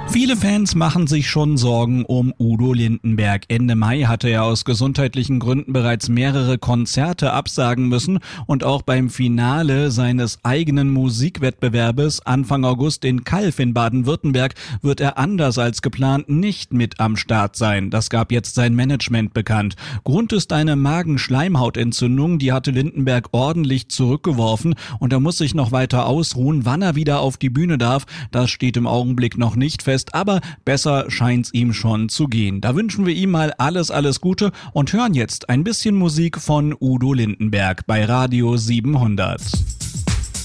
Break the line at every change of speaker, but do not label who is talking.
Viele Fans machen sich schon Sorgen um Udo Lindenberg. Ende Mai hatte er aus gesundheitlichen Gründen bereits mehrere Konzerte absagen müssen und auch beim Finale seines eigenen Musikwettbewerbes Anfang August in Calw in Baden-Württemberg wird er anders als geplant nicht mit am Start sein. Das gab jetzt sein Management bekannt. Grund ist eine Magenschleimhautentzündung, die hatte Lindenberg ordentlich zurückgeworfen und er muss sich noch weiter ausruhen. Wann er wieder auf die Bühne darf, das steht im Augenblick noch nicht fest. Aber besser scheint's ihm schon zu gehen. Da wünschen wir ihm mal alles Gute und hören jetzt ein bisschen Musik von Udo Lindenberg bei Radio 700.